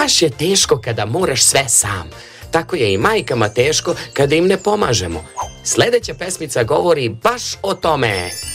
baš je teško kada moraš sve sam. Tako je i majkama teško kada im ne pomažemo. Sljedeća pesmica govori baš o tome.